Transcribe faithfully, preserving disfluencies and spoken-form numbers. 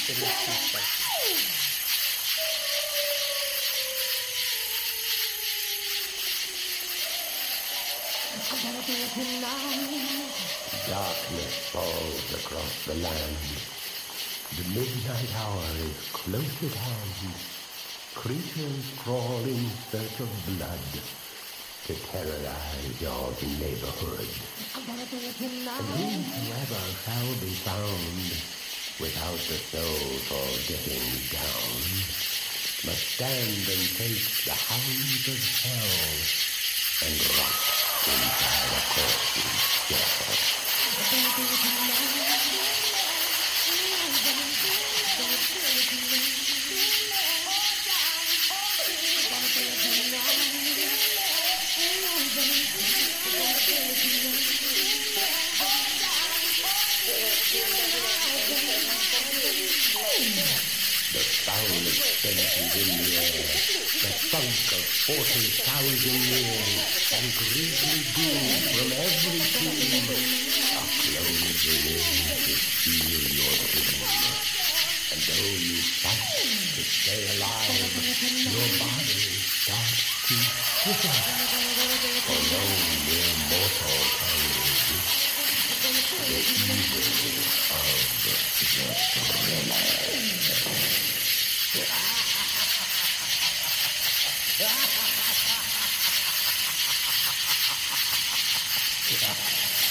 It is too spicy. Darkness falls across the land. The midnight hour is close at hand. Creatures crawl in search of blood to terrorize your neighborhood. And whosoever shall be found without the soul for getting down must stand and face the hounds of hell and rot inside a corpse's shell. The sound of senses in the air, the thunk of forty thousand years, and grisly doom from every tomb are closing in to steal your doom. And though you fight to stay alive, your body starts to shiver, for no mere mortal can resist the evil of the thriller.